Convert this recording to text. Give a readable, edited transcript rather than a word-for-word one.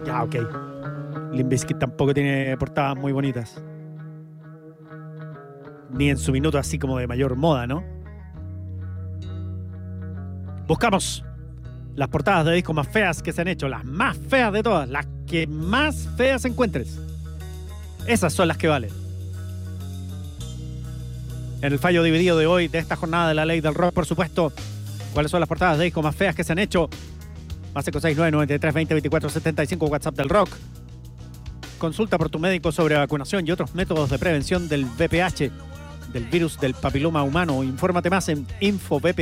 Ya, ok. Limp Bizkit tampoco tiene portadas muy bonitas. Ni en su minuto así como de mayor moda, ¿no? Buscamos las portadas de discos más feas que se han hecho. Las más feas de todas. Las que más feas encuentres. Esas son las que valen. En el fallo dividido de hoy, de esta jornada de la ley del rock, por supuesto, ¿cuáles son las portadas de discos más feas que se han hecho? Más 569-93-20-24-75, WhatsApp del rock. Consulta por tu médico sobre vacunación y otros métodos de prevención del VPH, del virus del papiloma humano. Infórmate más en infovph.cl.